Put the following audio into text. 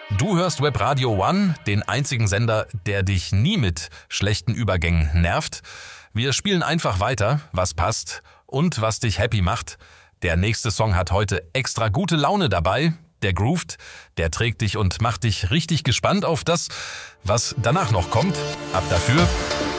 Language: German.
Du hörst Web Radio One, den einzigen Sender, der dich nie mit schlechten Übergängen nervt. Wir spielen einfach weiter, was passt und was dich happy macht. Der nächste Song hat heute extra gute Laune dabei. Der groovt, der trägt dich und macht dich richtig gespannt auf das, was danach noch kommt. Ab dafür.